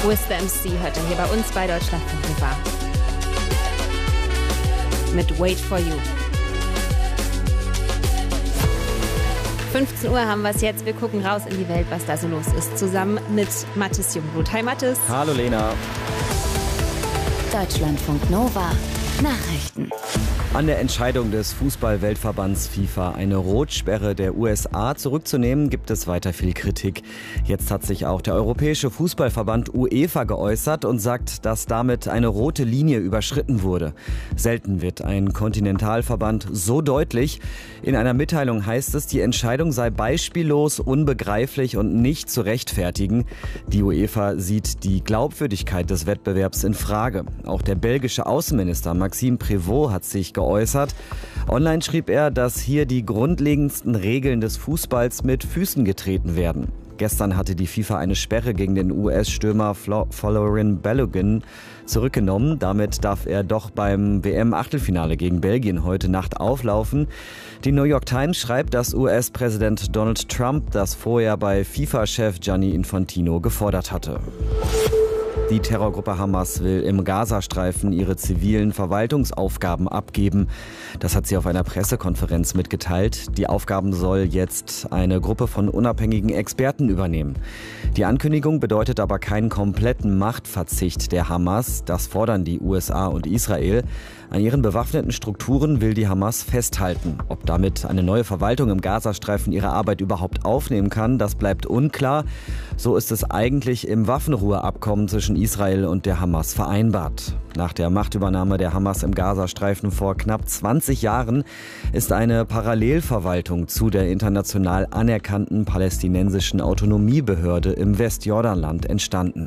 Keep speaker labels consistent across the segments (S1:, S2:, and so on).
S1: With the MC heute hier bei uns bei Deutschlandfunk Nova. Mit Wait for You. 15 Uhr haben wir es jetzt. Wir gucken raus in die Welt, was da so los ist. Zusammen mit Mathis Jungblut. Hi Mathis.
S2: Hallo Lena.
S3: Deutschlandfunk Nova. Nachrichten.
S2: An der Entscheidung des Fußball-Weltverbands FIFA, eine Rotsperre der USA zurückzunehmen, gibt es weiter viel Kritik. Jetzt hat sich auch der Europäische Fußballverband UEFA geäußert und sagt, dass damit eine rote Linie überschritten wurde. Selten wird ein Kontinentalverband so deutlich. In einer Mitteilung heißt es, die Entscheidung sei beispiellos, unbegreiflich und nicht zu rechtfertigen. Die UEFA sieht die Glaubwürdigkeit des Wettbewerbs in Frage. Auch der belgische Außenminister Maxime Prévost hat sich geäußert. Online schrieb er, dass hier die grundlegendsten Regeln des Fußballs mit Füßen getreten werden. Gestern hatte die FIFA eine Sperre gegen den US-Stürmer Folarin Balogun zurückgenommen. Damit darf er doch beim WM-Achtelfinale gegen Belgien heute Nacht auflaufen. Die New York Times schreibt, dass US-Präsident Donald Trump das vorher bei FIFA-Chef Gianni Infantino gefordert hatte. Die Terrorgruppe Hamas will im Gazastreifen ihre zivilen Verwaltungsaufgaben abgeben. Das hat sie auf einer Pressekonferenz mitgeteilt. Die Aufgaben soll jetzt eine Gruppe von unabhängigen Experten übernehmen. Die Ankündigung bedeutet aber keinen kompletten Machtverzicht der Hamas. Das fordern die USA und Israel. An ihren bewaffneten Strukturen will die Hamas festhalten. Ob damit eine neue Verwaltung im Gazastreifen ihre Arbeit überhaupt aufnehmen kann, das bleibt unklar. So ist es eigentlich im Waffenruheabkommen zwischen Israel und der Hamas vereinbart. Nach der Machtübernahme der Hamas im Gazastreifen vor knapp 20 Jahren ist eine Parallelverwaltung zu der international anerkannten palästinensischen Autonomiebehörde im Westjordanland entstanden.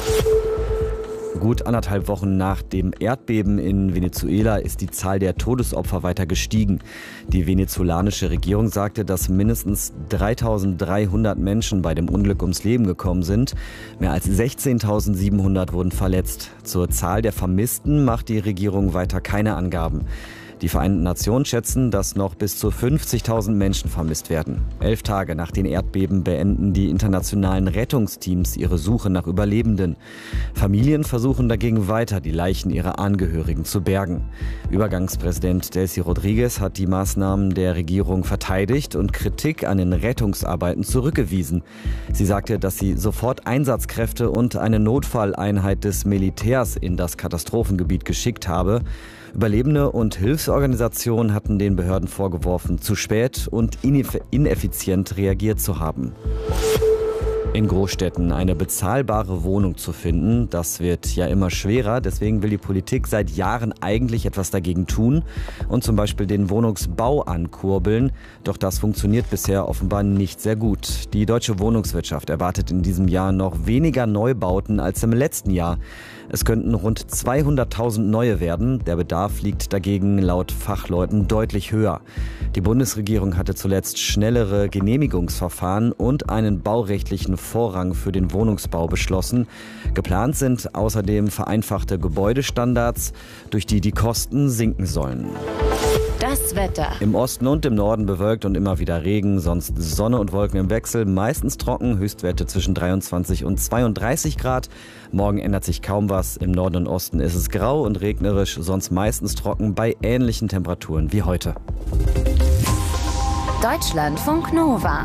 S2: Gut 1,5 Wochen nach dem Erdbeben in Venezuela ist die Zahl der Todesopfer weiter gestiegen. Die venezolanische Regierung sagte, dass mindestens 3.300 Menschen bei dem Unglück ums Leben gekommen sind. Mehr als 16.700 wurden verletzt. Zur Zahl der Vermissten macht die Regierung weiter keine Angaben. Die Vereinten Nationen schätzen, dass noch bis zu 50.000 Menschen vermisst werden. 11 Tage nach den Erdbeben beenden die internationalen Rettungsteams ihre Suche nach Überlebenden. Familien versuchen dagegen weiter, die Leichen ihrer Angehörigen zu bergen. Übergangspräsident Delcy Rodriguez hat die Maßnahmen der Regierung verteidigt und Kritik an den Rettungsarbeiten zurückgewiesen. Sie sagte, dass sie sofort Einsatzkräfte und eine Notfalleinheit des Militärs in das Katastrophengebiet geschickt habe. Überlebende und Hilfsorganisationen hatten den Behörden vorgeworfen, zu spät und ineffizient reagiert zu haben. In Großstädten eine bezahlbare Wohnung zu finden, das wird ja immer schwerer. Deswegen will die Politik seit Jahren eigentlich etwas dagegen tun und zum Beispiel den Wohnungsbau ankurbeln. Doch das funktioniert bisher offenbar nicht sehr gut. Die deutsche Wohnungswirtschaft erwartet in diesem Jahr noch weniger Neubauten als im letzten Jahr. Es könnten rund 200.000 neue werden. Der Bedarf liegt dagegen laut Fachleuten deutlich höher. Die Bundesregierung hatte zuletzt schnellere Genehmigungsverfahren und einen baurechtlichen Vorrang für den Wohnungsbau beschlossen. Geplant sind außerdem vereinfachte Gebäudestandards, durch die die Kosten sinken sollen.
S3: Das Wetter.
S2: Im Osten und im Norden bewölkt und immer wieder Regen, sonst Sonne und Wolken im Wechsel, meistens trocken, Höchstwerte zwischen 23 und 32 Grad. Morgen ändert sich kaum was, im Norden und Osten ist es grau und regnerisch, sonst meistens trocken bei ähnlichen Temperaturen wie heute.
S3: Deutschlandfunk Nova.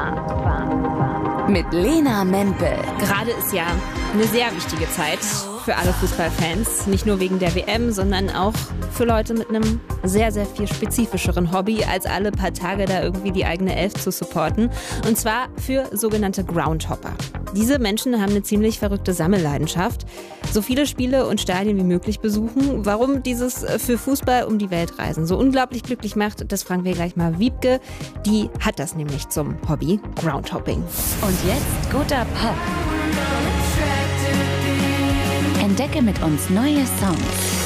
S3: Mit Lena Mempel.
S1: Gerade ist ja eine sehr wichtige Zeit für alle Fußballfans. Nicht nur wegen der WM, sondern auch für Leute mit einem sehr, sehr viel spezifischeren Hobby, als alle paar Tage da irgendwie die eigene Elf zu supporten. Und zwar für sogenannte Groundhopper. Diese Menschen haben eine ziemlich verrückte Sammelleidenschaft. So viele Spiele und Stadien wie möglich besuchen. Warum dieses für Fußball um die Welt reisen so unglaublich glücklich macht, das fragen wir gleich mal Wiebke. Die hat das nämlich zum Hobby, Groundhopping.
S3: Und jetzt guter Pop. Entdecke mit uns neue Songs.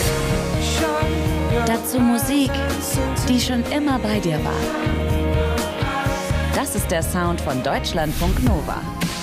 S3: Dazu Musik, die schon immer bei dir war. Das ist der Sound von Deutschlandfunk Nova.